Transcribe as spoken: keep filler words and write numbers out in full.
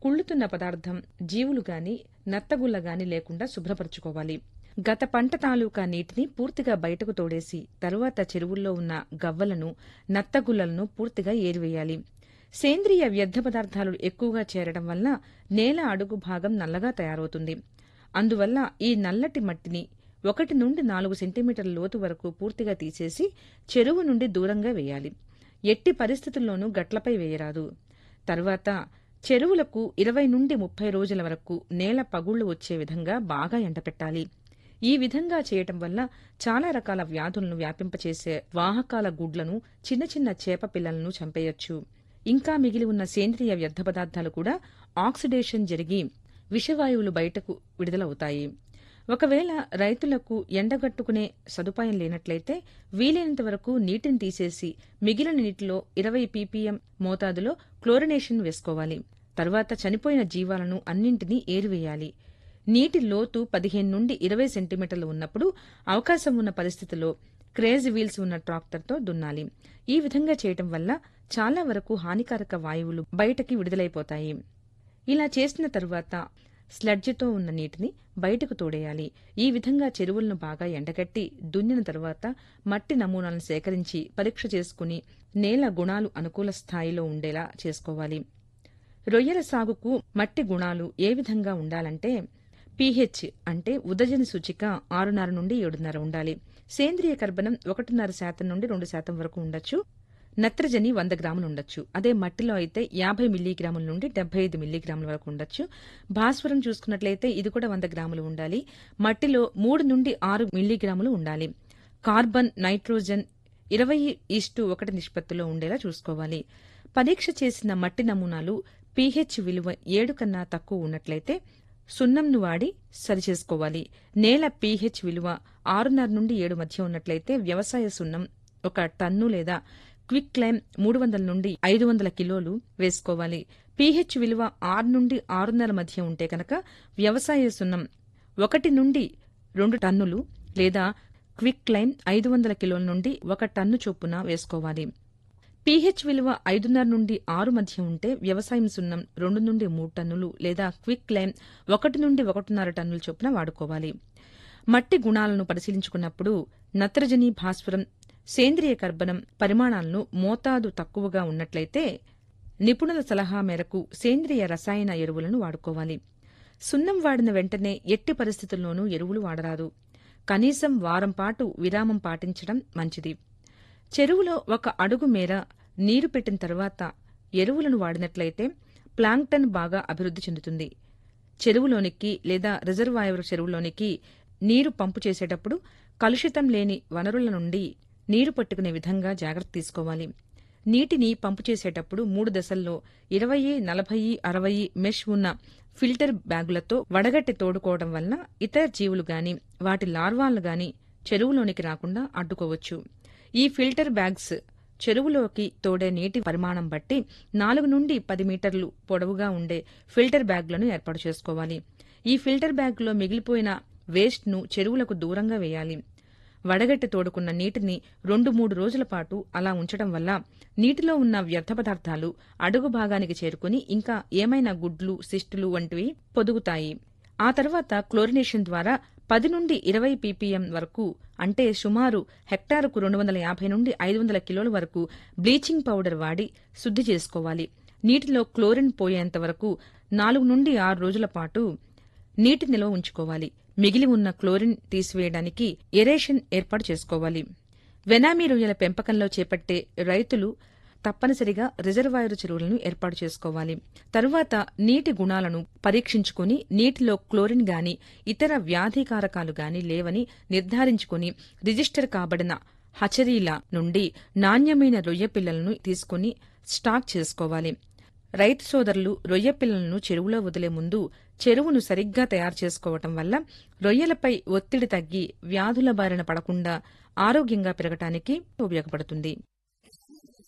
కుళ్ళుతున్న పదార్థం, జీవులు గాని నత్తగుల్ల గాని లేకుండా శుభ్రపరుచుకోవాలి. గత పంట తాలూకా నీటిని పూర్తిగా బయటకు తోడేసి తరువాత చెరువుల్లో ఉన్న గవ్వలను, నత్తగుల్లలను పూర్తిగా ఏరివేయాలి. సేంద్రియ వ్యర్థ పదార్థాలు ఎక్కువగా చేరడం వల్ల నేల అడుగు భాగం నల్లగా తయారవుతుంది. అందువల్ల ఈ నల్లటి మట్టిని ఒకటి నుండి నాలుగు సెంటీమీటర్ల లోతు వరకు పూర్తిగా తీసేసి చెరువు నుండి దూరంగా వేయాలి. ఎట్టి పరిస్థితుల్లోనూ గట్లపై వేయరాదు. తర్వాత చెరువులకు ఇరవై నుండి ముప్పై రోజుల వరకు నేల పగుళ్లు వచ్చే విధంగా బాగా ఎండపెట్టాలి. ఈ విధంగా చేయటం వల్ల చాలా రకాల వ్యాధులను వ్యాపింపచేసే వాహకాల గుడ్లను, చిన్న చిన్న చేప పిల్లలను చంపేయొచ్చు. ఇంకా మిగిలి ఉన్న సేంద్రియ వ్యర్థ పదార్థాలు కూడా ఆక్సిడేషన్ జరిగి విషవాయువులు బయటకు విడుదలవుతాయి. ఒకవేళ రైతులకు ఎండగట్టుకునే సదుపాయం లేనట్లయితే వీలైనంత వరకు నీటిని తీసేసి మిగిలిన నీటిలో ఇరవై పీపీఎం మోతాదులో క్లోరినేషన్ వేసుకోవాలి. తర్వాత చనిపోయిన జీవాలను అన్నింటినీ ఏరివేయాలి. నీటి లోతు పదిహేను నుండి ఇరవై సెంటీమీటర్లు ఉన్నప్పుడు అవకాశం ఉన్న పరిస్థితిలో క్రేజ్ వీల్స్ ఉన్న ట్రాక్టర్తో దున్నాలి. ఈ విధంగా చేయటం వల్ల చాలా వరకు హానికారక వాయువులు బయటకి విడుదలైపోతాయి. ఇలా చేసిన తరువాత స్లడ్జితో ఉన్న నీటిని బయటకు తోడేయాలి. ఈ విధంగా చెరువులను బాగా ఎండగట్టి దున్నిన తరువాత మట్టి నమూనాలను సేకరించి పరీక్ష చేసుకుని నేల గుణాలు అనుకూల స్థాయిలో ఉండేలా చేసుకోవాలి. రొయ్యల సాగుకు మట్టి గుణాలు ఏ విధంగా ఉండాలంటే పీహెచ్ అంటే ఉదజని సూచిక ఆరున్నర నుండి ఏడున్నర ఉండాలి. సేంద్రియ కర్బనం ఒకటిన్నర శాతం నుండి రెండు శాతం వరకు ఉండొచ్చు. నత్రజని వంద గ్రాములు ఉండొచ్చు. అదే మట్టిలో అయితే యాభై మిల్లీగ్రాముల నుండి డెబ్బై ఐదు మిల్లీగ్రాముల వరకు ఉండొచ్చు. భాస్వరం చూసుకున్నట్లయితే ఇది కూడా వంద గ్రాములు ఉండాలి. మట్టిలో మూడు నుండి ఆరు మిల్లీగ్రాములు ఉండాలి. కార్బన్, నైట్రోజన్ ఇరవై ఈస్టు ఒకటి నిష్పత్తిలో ఉండేలా చూసుకోవాలి. పరీక్ష చేసిన మట్టి నమూనాలు పీహెచ్ విలువ ఏడు కన్నా తక్కువ ఉన్నట్లయితే సున్నంను వాడి సరిచేసుకోవాలి. నేల పీహెచ్ విలువ ఆరున్నర నుండి ఏడు మధ్య ఉన్నట్లయితే వ్యవసాయ సున్నం ఒక టన్ను లేదా క్విక్ క్లైమ్ మూడు వందల నుండి ఐదు వందల కిలోలు వేసుకోవాలి. పీహెచ్ విలువ ఆరు నుండి ఆరున్నర మధ్య ఉంటే కనుక వ్యవసాయ సున్నం ఒకటి నుండి రెండు టన్నులు లేదా క్విక్ క్లైమ్ ఐదు వందల కిలోల నుండి ఒక టన్ను చొప్పున వేసుకోవాలి. పీహెచ్ విలువ ఐదున్నర నుండి ఆరు మధ్య ఉంటే వ్యవసాయం సున్నం రెండు నుండి మూడు టన్నులు లేదా క్విక్ క్లైమ్ ఒకటి నుండి ఒకటిన్నర టన్నుల చొప్పున వాడుకోవాలి. మట్టి గుణాలను పరిశీలించుకున్నప్పుడు నత్రజని, భాస్వరం, సేంద్రియ కర్బనం పరిమాణాలను మోతాదు తక్కువగా ఉన్నట్లయితే నిపుణుల సలహా మేరకు సేంద్రియ రసాయన ఎరువులను వాడుకోవాలి. సున్నం వాడిన వెంటనే ఎట్టి పరిస్థితుల్లోనూ ఎరువులు వాడరాదు. కనీసం వారం పాటు విరామం పాటించడం మంచిది. చెరువులో ఒక అడుగు మేర నీరు పెట్టిన తర్వాత ఎరువులను వాడినట్లయితే ప్లాంక్టన్ బాగా అభివృద్ధి చెందుతుంది. చెరువులోనికి లేదా రిజర్వాయర్ చెరువులోనికి నీరు పంపు చేసేటప్పుడు కలుషితం లేని వనరుల నుండి నీరు పట్టుకునే విధంగా జాగ్రత్త తీసుకోవాలి. నీటిని పంపు చేసేటప్పుడు మూడు దశల్లో ఇరవై, నలభై, అరవై మెష్ ఉన్న ఫిల్టర్ బ్యాగులతో వడగట్టి తోడుకోవడం వలన ఇతర జీవులు గాని వాటి లార్వాలు గాని చెరువులోనికి రాకుండా అడ్డుకోవచ్చు. ఈ ఫిల్టర్ బ్యాగ్స్ చెరువులోకి తోడే నీటి పరిమాణం బట్టి నాలుగు నుండి పది మీటర్లు పొడవుగా ఉండే ఫిల్టర్ బ్యాగులను ఏర్పాటు చేసుకోవాలి. ఈ ఫిల్టర్ బ్యాగులో మిగిలిపోయిన వేస్ట్ను చెరువులకు దూరంగా వేయాలి. వడగట్టి తోడుకున్న నీటిని రెండు మూడు రోజుల పాటు అలా ఉంచడం వల్ల నీటిలో ఉన్న వ్యర్థ పదార్థాలు అడుగు భాగానికి చేరుకుని ఇంకా ఏమైనా గుడ్లు, సిస్టులు వంటివి పొదుగుతాయి. ఆ తర్వాత క్లోరినేషన్ ద్వారా పది నుండి ఇరవై పీపీఎం వరకు అంటే సుమారు హెక్టారుకు రెండు వందల యాభై నుండి ఐదు వందల కిలోల వరకు బ్లీచింగ్ పౌడర్ వాడి శుద్ధి చేసుకోవాలి. నీటిలో క్లోరిన్ పోయేంత వరకు నాలుగు నుండి ఆరు రోజుల పాటు నీటి నిల్వ ఉంచుకోవాలి. మిగిలి ఉన్న క్లోరిన్ తీసివేయడానికి ఎరేషన్ ఏర్పాటు చేసుకోవాలి. వెనామీ రొయ్యల పెంపకంలో చేపట్టే రైతులు తప్పనిసరిగా రిజర్వాయరు చెరువులను ఏర్పాటు చేసుకోవాలి. తరువాత నీటి గుణాలను పరీక్షించుకుని నీటిలో క్లోరిన్ గాని ఇతర వ్యాధికారకాలు గాని లేవని నిర్ధారించుకుని రిజిస్టర్ కాబడిన హచరీల నుండి నాణ్యమైన రొయ్య పిల్లలను తీసుకుని స్టాక్ చేసుకోవాలి. రైతు సోదరులు రొయ్య పిల్లలను చెరువులో వదిలే ముందు చెరువును సరిగ్గా తయారు చేసుకోవటం వల్ల రొయ్యలపై ఒత్తిడి తగ్గి వ్యాధుల బారిన పడకుండా ఆరోగ్యంగా పెరగటానికి ఉపయోగపడుతుంది.